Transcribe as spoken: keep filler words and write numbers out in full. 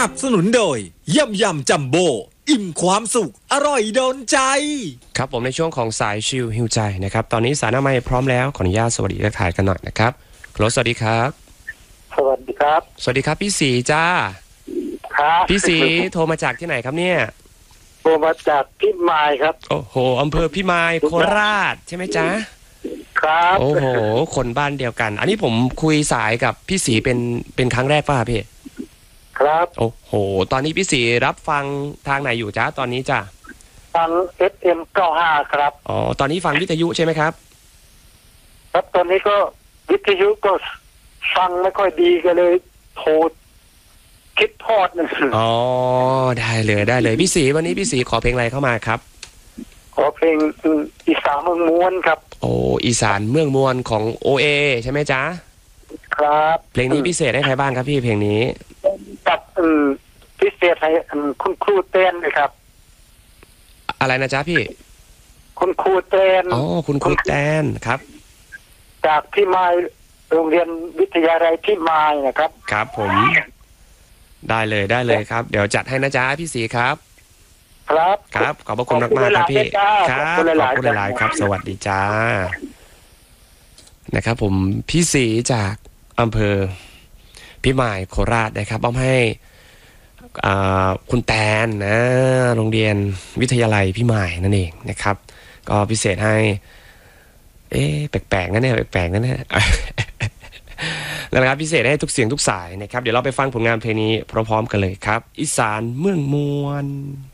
นับสนุนโดยยำยำจัมโบ้อิ่มความสุขอร่อยโดนใจครับผมในช่วงของสายชิลฮิวใจนะครับตอนนี้สายหน้าไมค์พร้อมแล้วขออนุญาตสวัสดีทักทายกันหน่อยนะครับฮัลโหลสวัสดีครับสวัสดีครับสวัสดีครับพี่ศรีจ้าครับพี่ศรีโทรมาจากที่ไหนครับเนี่ยโทรมาจากพี่มายครับโอ้โหอำเภอพี่มายโคราชใช่ไหมจ๊ะครับโอ้โหคนบ้านเดียวกันอันนี้ผมคุยสายกับพี่ศรีเป็นเป็นครั้งแรกป่ะพี่ครับโอ้โหตอนนี้พี่ศรีรับฟังทางไหนอยู่จ้าตอนนี้จ้ะฟัง เอฟ เอ็ม เก้าสิบห้าครับอ๋อตอนนี้ฟังวิทยุใช่ไหมครับครับตอนนี้ก็วิทยุก็ฟังไม่ค่อยดีก็เลยโทรคิดทอดนึงอ๋อได้เลยได้เลยพี่ศรีวันนี้พี่ศรีขอเพลงอะไรเข้ามาครับขอเพลงอีสานเมืองม้วนครับโอ้อีสานเมืองมวลของ โอ เอ ใช่ไหมจ๊ะครับเพลงนี้พิเศษให้ใครบ้างครับพี่เพลงนี้ตัดพิเศษให้คุณครูเต้นเลยครับอะไรนะจ๊ะพี่คุณครูเต้นอ๋อคุณครูเต้นครับจากที่มายโรงเรียนวิทยาลัยที่มายนะครับครับผมได้เลยได้เลยครับเดี๋ยวจัดให้นะจ๊ะพี่ศรีครับครับครับขอบพระคุณมากมากครับพี่ครับขอบคุณหลายๆครับสวัสดีจ้านะครับผมพี่ศรีจากอำเภอพิมายโคราชนะครับเอาให้คุณแตนนะโรงเรียนวิทยาลัยพิมายนั่นเองนะครับก็พิเศษให้เอ๊ะแปลกๆนั่นเนี่ยแปลกๆนั่นเนี่ยแล้วนะครับพิเศษให้ทุกเสียงทุกสายนะครับเดี๋ยวเราไปฟังผลงานเพลงนี้พร้อมๆกันเลยครับอีสานเมืองมวล